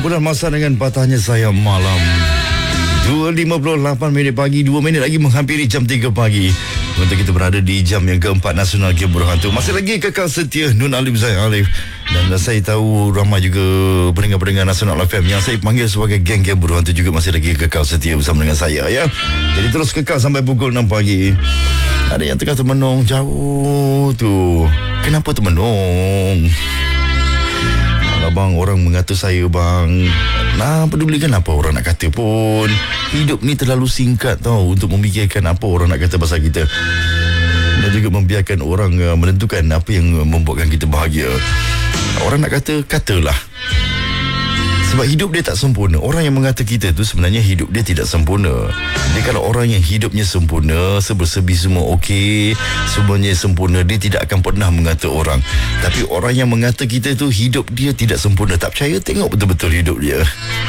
Kumpulan masa dengan patahnya saya malam 2.58 minit pagi, 2 minit lagi menghampiri jam 3 pagi. Untuk kita berada di jam yang keempat Nasional Game Berhantu. Masih lagi kekal setia Nun Alif Zain Alif. Dan saya tahu ramai juga pendengar-pendengar Nasional FM yang saya panggil sebagai geng Game Berhantu juga masih lagi kekal setia bersama dengan saya, ya. Jadi terus kekal sampai pukul 6 pagi. Ada yang tengah termenung jauh tu. Kenapa termenung? Abang, orang mengata saya, bang. Nah, pedulikan apa orang nak kata pun. Hidup ni terlalu singkat tau untuk memikirkan apa orang nak kata pasal kita. Dan juga membiarkan orang menentukan apa yang membuatkan kita bahagia. Orang nak kata, katalah. Sebab hidup dia tak sempurna. Orang yang mengata kita tu sebenarnya hidup dia tidak sempurna. Jadi kalau orang yang hidupnya sempurna, serba-serbi semua okey, semuanya sempurna, dia tidak akan pernah mengata orang. Tapi orang yang mengata kita tu hidup dia tidak sempurna. Tak percaya, tengok betul-betul hidup dia.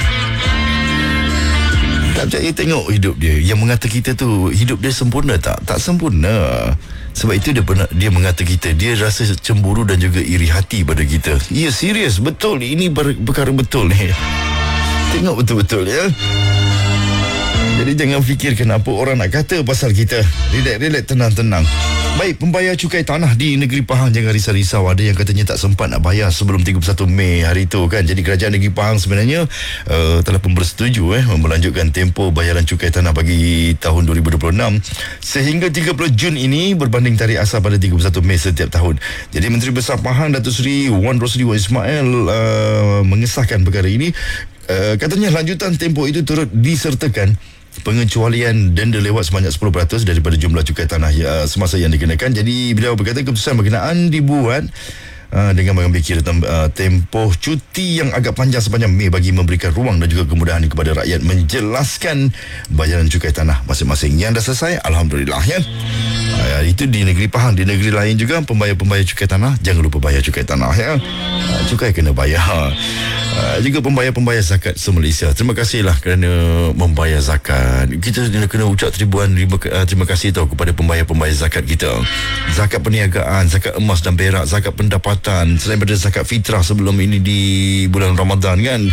Tak percaya, tengok hidup dia. Yang mengata kita tu hidup dia sempurna tak? Tak sempurna. Sebab itu dia mengata kita, dia rasa cemburu dan juga iri hati pada kita. Ya, serius, betul. Ini perkara betul ni. Tengok betul-betul, ya. Jadi jangan fikirkan apa orang nak kata pasal kita. Relax, tenang-tenang. Baik, pembayar cukai tanah di negeri Pahang jangan risau-risau. Ada yang katanya tak sempat nak bayar sebelum 31 Mei hari itu kan. Jadi kerajaan negeri Pahang sebenarnya telah pun bersetuju melanjutkan tempoh bayaran cukai tanah bagi tahun 2026 sehingga 30 Jun ini berbanding tarikh asal pada 31 Mei setiap tahun. Jadi Menteri Besar Pahang Datuk Seri Wan Rosli Wan Ismail mengesahkan perkara ini. Katanya lanjutan tempoh itu turut disertakan pengecualian denda lewat sebanyak 10% daripada jumlah cukai tanah semasa yang dikenakan. Jadi beliau berkata keputusan berkenaan dibuat dengan mengambil kira tempoh cuti yang agak panjang sepanjang Mei bagi memberikan ruang dan juga kemudahan kepada rakyat menjelaskan bayaran cukai tanah masing-masing. Yang dah selesai, alhamdulillah, ya. Itu di negeri Pahang. Di negeri lain juga pembayar-pembayar cukai tanah jangan lupa bayar cukai tanah, ya. Cukai kena bayar. Juga pembayar-pembayar zakat se-Malaysia, terima kasihlah kerana membayar zakat. Kita kena ucap terima kasih tau kepada pembayar-pembayar zakat kita. Zakat perniagaan, zakat emas dan perak, zakat pendapatan, selain daripada zakat fitrah sebelum ini di bulan Ramadan kan.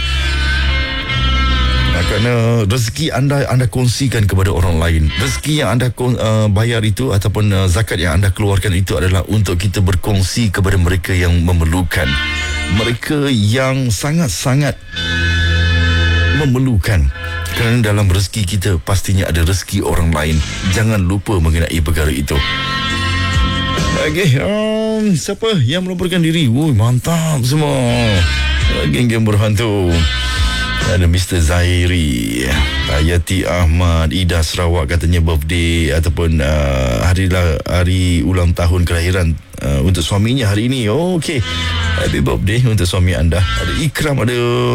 Kerana rezeki anda kongsikan kepada orang lain. Rezeki yang anda bayar itu ataupun zakat yang anda keluarkan itu adalah untuk kita berkongsi kepada mereka yang memerlukan. Mereka yang sangat-sangat memerlukan. Kerana dalam rezeki kita pastinya ada rezeki orang lain. Jangan lupa mengenai perkara itu. Okey, siapa yang melaporkan diri? Mantap semua. Geng-geng berhantu. Ada Mr. Zairi, Yati Ahmad, Ida Sarawak katanya birthday ataupun hari ulang tahun kelahiran untuk suaminya hari ini. Okey, happy birthday untuk suami anda. Ada Ikram, ada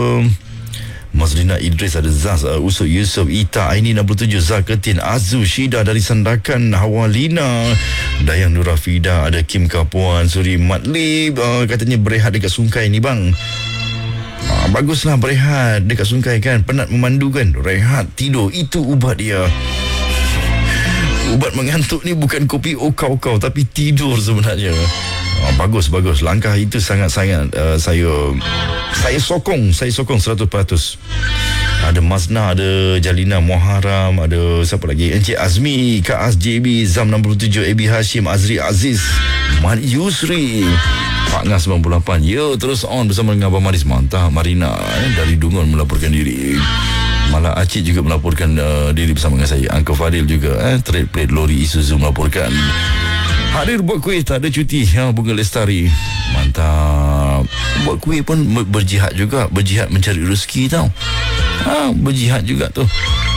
Mazlina Idris, ada Zaz, Usuk Yusof, Ita, Aini 67, Zaketin, Azu, Syida dari Sandakan, Hawalina, Dayang Nurafida, ada Kim Kapuan, Suri Matlib, katanya berehat dekat Sungai ni bang. Baguslah berehat dekat Sungai kan. Penat memandu kan, rehat, tidur, itu ubat dia. Ubat mengantuk ni bukan kopi okau-okau tapi tidur sebenarnya. Bagus. Langkah itu sangat-sangat saya sokong 100%. Ada Mazna, ada Jalina Muharram, ada siapa lagi? Encik Azmi, Kak Az JB, Zam 67, AB Hashim, Azri Aziz, Mat Yusri, Pak Ngah 98. Ya, terus on bersama dengan Abang Maris. Mantap. Marina dari Dungun melaporkan diri. Malah Acik juga melaporkan diri bersama dengan saya. Uncle Fadil juga trade plate lori Isuzu melaporkan. Hadir buat kuih, tak ada cuti. Bunga Lestari. Mantap. Buat kuih pun berjihad juga. Berjihad mencari rezeki tau. Berjihad juga tu.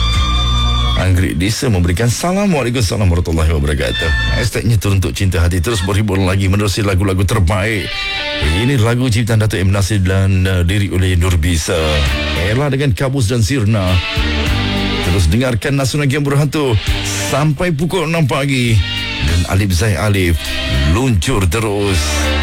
Anggrek Desa memberikan salam. Waalaikumsalam warahmatullahi wabarakatuh. Hashtagnya teruntuk cinta hati. Terus berhibur lagi menerusi lagu-lagu terbaik. Ini lagu ciptaan Datuk M. Nasir dan diri oleh Nur Bisa. Ella dengan Kabus dan Sirna. Terus dengarkan Nasional Game Berhantu sampai pukul 6 pagi. Dan Alif Zain Alif luncur terus.